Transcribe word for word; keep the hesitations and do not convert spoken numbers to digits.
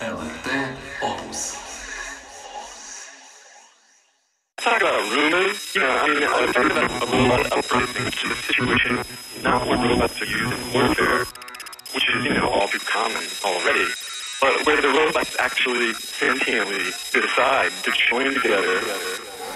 эл эр тэ Opus. Talk about rumors, you know, I mean, I've heard about a lot of outbreaks to the situation, not where robots are used in warfare, which is, you know, all too common already, but where the robots actually sentiently decide to join together